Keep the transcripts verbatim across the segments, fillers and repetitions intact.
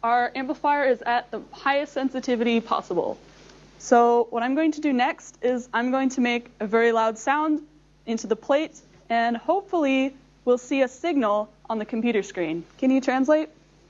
our amplifier is at the highest sensitivity possible. So what I'm going to do next is I'm going to make a very loud sound into the plate, and hopefully we'll see a signal on the computer screen. Can you translate?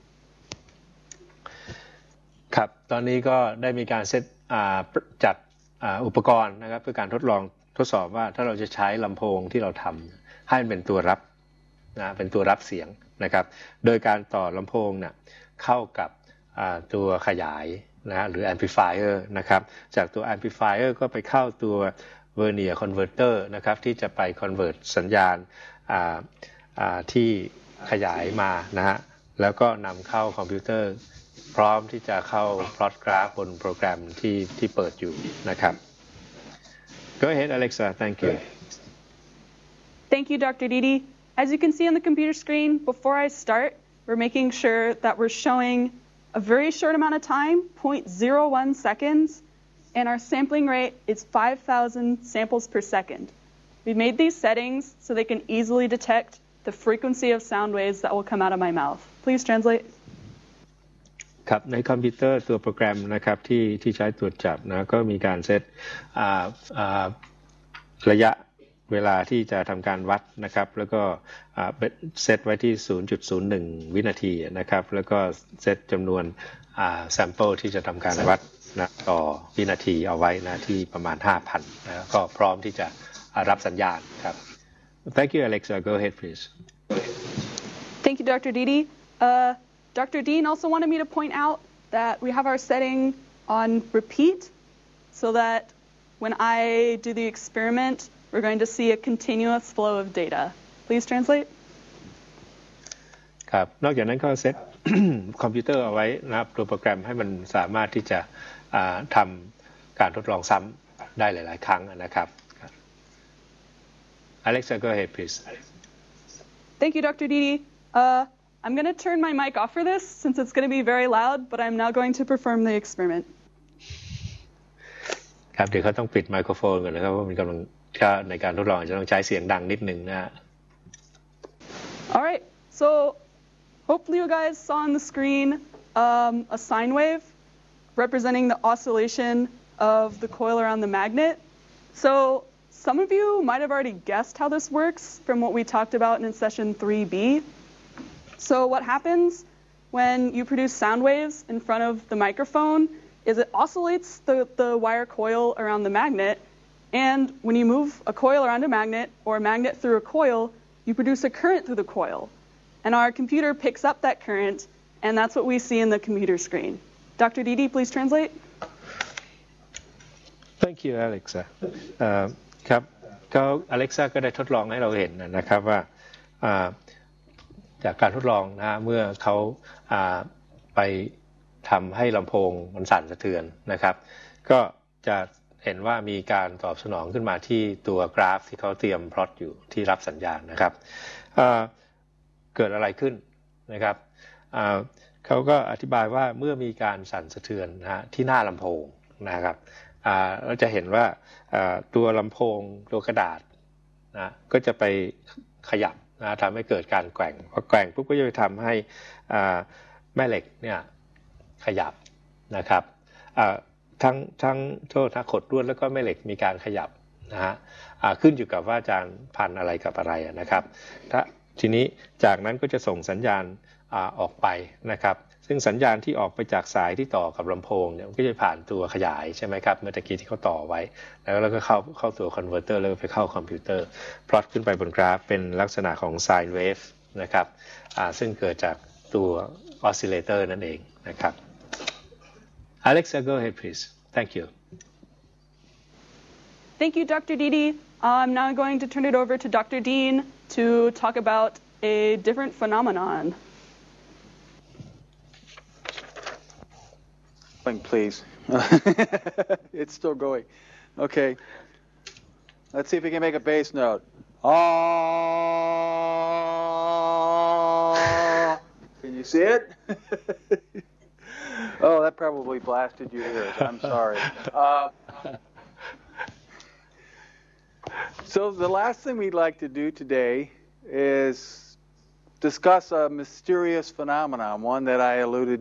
ครับตอนนี้ก็ได้มีการเซตจัดอุปกรณ์นะครับเพื่อการทดลองทดสอบว่าถ้าเราจะใช้ลำโพงที่เราทำให้เป็นตัวรับนะเป็นตัวรับเสียงนะครับโดยการต่อลำโพงเนี่ยเข้ากับตัวขยายนะหรือ amplifier นะครับจากตัว amplifier ก็ไปเข้าตัว vernier converter นะครับที่จะไป convert สัญญาณที่ขยายมานะฮะแล้วก็นำเข้าคอมพิวเตอร์พร้อมที่จะเข้า plot graph บนโปรแกรมที่ที่เปิดอยู่นะครับ Go ahead Alexa thank you Thank you Doctor Didi As you can see on the computer screen before I start we're making sure that we're showing a very short amount of time zero point zero one seconds and our sampling rate is five thousand samples per second We made these settings so they can easily detect the frequency of sound waves that will come out of my mouth Please translate ครับในคอมพิวเตอร์ตัวโปรแกรมนะครับที่ที่ใช้ตรวจจับนะก็มีการเซตระยะเวลาที่จะทำการวัดนะครับแล้วก็เซตไว้ที่ ศูนย์จุดศูนย์หนึ่ง วินาทีนะครับแล้วก็เซตจำนวนแซมเปิลที่จะทำการวัดนะต่อวินาทีเอาไว้นะที่ประมาณ ห้าพัน นะก็พร้อมที่จะรับสัญญาณครับ Thank you Alexa go ahead please Thank you Doctor Didi uh, Doctor Dean also wanted me to point out that we have our setting on repeat so that when I do the experiment, we're going to see a continuous flow of data. Please translate. ครับนอกจากนั้นก็เซต คอมพิวเตอร์เอาไว้นะครับตัวโปรแกรมให้มันสามารถที่จะทำการทดลองซ้ำได้หลายๆครั้งนะครับ Alexa go ahead please. Thank you Doctor Didi. Uh, I'm going to turn my mic off for this since it's going to be very loud, but I'm now going to perform the experiment. ครับเดี๋ยวเขาต้องปิดไมโครโฟนก่อนนะครับเพราะมันกำลังในการทดลองจะต้องใช้เสียงดังนิดนึงนะ All right, so hopefully you guys saw on the screen um, a sine wave representing the oscillation of the coil around the magnet. So some of you might have already guessed how this works from what we talked about in session three B. So what happens when you produce sound waves in front of the microphone is it oscillates the, the wire coil around the magnet, and when you move a coil around a magnet or a magnet through a coil, you produce a current through the coil. And our computer picks up that current, and that's what we see in the computer screen. Doctor Didi, please translate. Thank you, Alexa. ครับก็ Alexa ก็ได้ทดลองให้เราเห็นนะครับว่าจากการทดลองนะเมื่อเขาไปทำให้ลำโพงมันสั่นสะเทือนนะครับก็จะเห็นว่ามีการตอบสนองขึ้นมาที่ตัวกราฟที่เขาเตรียมพลอตอยู่ที่รับสัญญาณนะครับเกิดอะไรขึ้นนะครับเขาก็อธิบายว่าเมื่อมีการสั่นสะเทือนนะฮะที่หน้าลำโพงนะครับเราจะเห็นว่าตัวลำโพงตัวกระดาษนะก็จะไปขยับนะทำให้เกิดการแกว่งพอแกว่งปุ๊บก็จะไปทำให้แม่เหล็กเนี่ยขยับนะครับทั้งทั้งโทษทั้งขดลวดแล้วก็แม่เหล็กมีการขยับนะฮะขึ้นอยู่กับว่าอาจารย์พันอะไรกับอะไรนะครับถ้าทีนี้จากนั้นก็จะส่งสัญญาณออกไปนะครับซึ่งสัญญาณที่ออกไปจากสายที่ต่อกับลำโพงเนี่ยมันก็จะผ่านตัวขยายใช่ไหมครับเมื่อตะกี้ที่เขาต่อไว้แล้วแล้วก็เข้าเข้าตัวคอนเวอร์เตอร์แล้วไปเข้าคอมพิวเตอร์พลอตขึ้นไปบนกราฟเป็นลักษณะของไซน์เวฟนะครับซึ่งเกิดจากตัวออสซิเลเตอร์นั่นเองนะครับ Alexa go ahead please thank you Thank you Doctor Didi I'm now going to turn it over to Doctor Dean to talk about a different phenomenon Please. It's still going. Okay. Let's see if we can make a bass note. Ah. Can you see it? Oh, that probably blasted your ears. I'm sorry. Uh, so the last thing we'd like to do today is discuss a mysterious phenomenon, one that I alluded